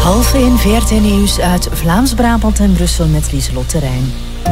12:30 VRT Nieuws uit Vlaams-Brabant en Brussel met Lieselot Terrein.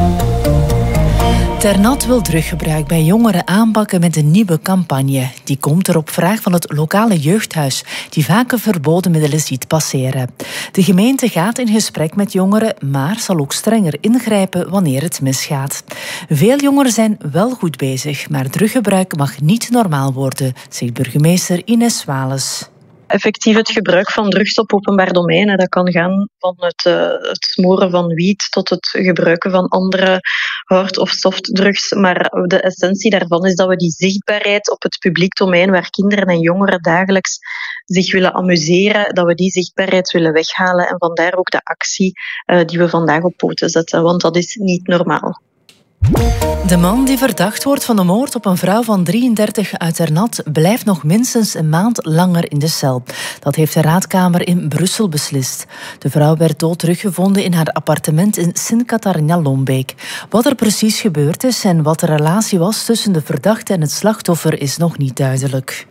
Ternat wil druggebruik bij jongeren aanpakken met een nieuwe campagne. Die komt er op vraag van het lokale jeugdhuis, die vaak verboden middelen ziet passeren. De gemeente gaat in gesprek met jongeren, maar zal ook strenger ingrijpen wanneer het misgaat. Veel jongeren zijn wel goed bezig, maar druggebruik mag niet normaal worden, zegt burgemeester Ines Wales. Effectief het gebruik van drugs op openbaar domein. Dat kan gaan van het smoren van wiet tot het gebruiken van andere hard- of softdrugs. Maar de essentie daarvan is dat we die zichtbaarheid op het publiek domein, waar kinderen en jongeren dagelijks zich willen amuseren, dat we die zichtbaarheid willen weghalen. En vandaar ook de actie die we vandaag op poten zetten. Want dat is niet normaal. De man die verdacht wordt van de moord op een vrouw van 33 uit Ternat blijft nog minstens een maand langer in de cel. Dat heeft de raadkamer in Brussel beslist. De vrouw werd dood teruggevonden in haar appartement in Sint-Catharina-Lombeek. Wat er precies gebeurd is en wat de relatie was tussen de verdachte en het slachtoffer is nog niet duidelijk.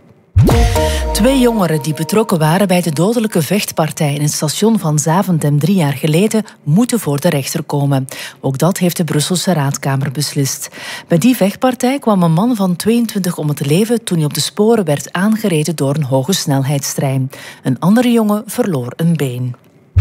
2 jongeren die betrokken waren bij de dodelijke vechtpartij in het station van Zaventem 3 jaar geleden moeten voor de rechter komen. Ook dat heeft de Brusselse raadkamer beslist. Bij die vechtpartij kwam een man van 22 om het leven toen hij op de sporen werd aangereden door een hoge snelheidstrein. Een andere jongen verloor een been.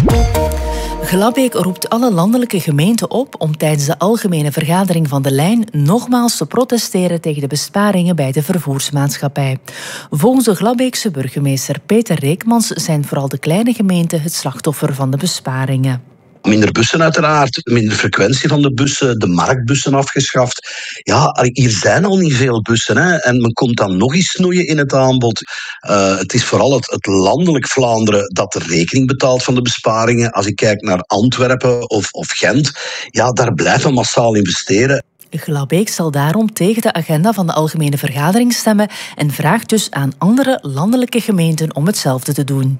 Glabbeek roept alle landelijke gemeenten op om tijdens de algemene vergadering van de lijn nogmaals te protesteren tegen de besparingen bij de vervoersmaatschappij. Volgens de Glabbeekse burgemeester Peter Reekmans zijn vooral de kleine gemeenten het slachtoffer van de besparingen. Minder bussen uiteraard, minder frequentie van de bussen, de marktbussen afgeschaft. Ja, hier zijn al niet veel bussen, hè, en men komt dan nog eens snoeien in het aanbod. Het is vooral het landelijk Vlaanderen dat de rekening betaalt van de besparingen. Als ik kijk naar Antwerpen of Gent, ja, daar blijven we massaal investeren. Glabbeek zal daarom tegen de agenda van de algemene vergadering stemmen en vraagt dus aan andere landelijke gemeenten om hetzelfde te doen.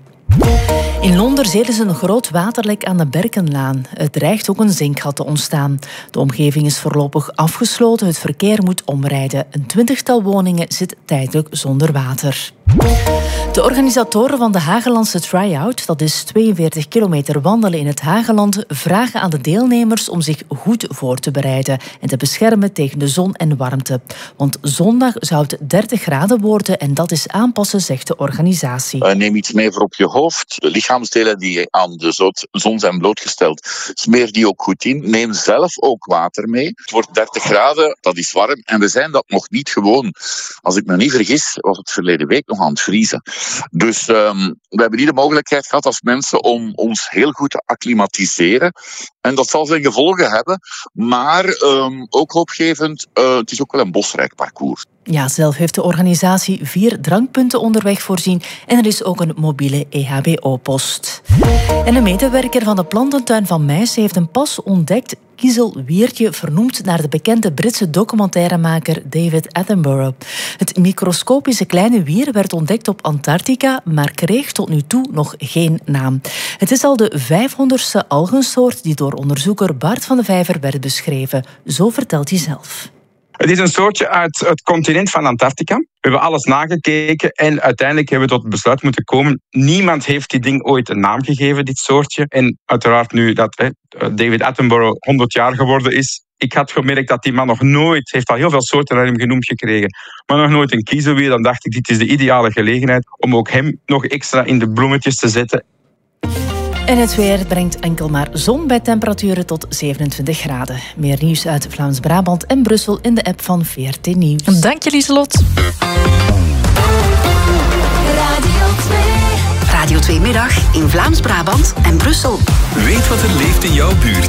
In Londerzeel is een groot waterlek aan de Berkenlaan. Het dreigt ook een zinkgat te ontstaan. De omgeving is voorlopig afgesloten, het verkeer moet omrijden. Een 20-tal woningen zit tijdelijk zonder water. De organisatoren van de Hagelandse Try-out, dat is 42 kilometer wandelen in het Hageland, vragen aan de deelnemers om zich goed voor te bereiden en te beschermen tegen de zon en warmte. Want zondag zou het 30 graden worden en dat is aanpassen, zegt de organisatie. Neem iets mee voor op je hoofd. De lichaamsdelen die aan de zon zijn blootgesteld, smeer die ook goed in. Neem zelf ook water mee. Het wordt 30 graden, dat is warm en we zijn dat nog niet gewoon. Als ik me niet vergis, was het verleden week nog aan het vriezen. Dus we hebben niet de mogelijkheid gehad als mensen om ons heel goed te acclimatiseren. En dat zal zijn gevolgen hebben. Maar ook hoopgevend, het is ook wel een bosrijk parcours. Ja, zelf heeft de organisatie 4 drankpunten onderweg voorzien en er is ook een mobiele EHBO-post. En een medewerker van de plantentuin van Meissen heeft een pas ontdekt kiezelwiertje vernoemd naar de bekende Britse documentairemaker David Attenborough. Het microscopische kleine wier werd ontdekt op Antarctica, maar kreeg tot nu toe nog geen naam. Het is al de 500ste algensoort die door onderzoeker Bart van de Vijver werd beschreven. Zo vertelt hij zelf. Het is een soortje uit het continent van Antarctica. We hebben alles nagekeken en uiteindelijk hebben we tot het besluit moeten komen. Niemand heeft die ding ooit een naam gegeven, dit soortje. En uiteraard nu dat David Attenborough 100 jaar geworden is. Ik had gemerkt dat die man nog nooit, heeft al heel veel soorten naar hem genoemd gekregen, maar nog nooit een kiezelwier. Dan dacht ik, dit is de ideale gelegenheid om ook hem nog extra in de bloemetjes te zetten. En het weer brengt enkel maar zon bij temperaturen tot 27 graden. Meer nieuws uit Vlaams-Brabant en Brussel in de app van VRT Nieuws. Dank je, Lieselot. Radio 2 Middag in Vlaams-Brabant en Brussel. Weet wat er leeft in jouw buurt.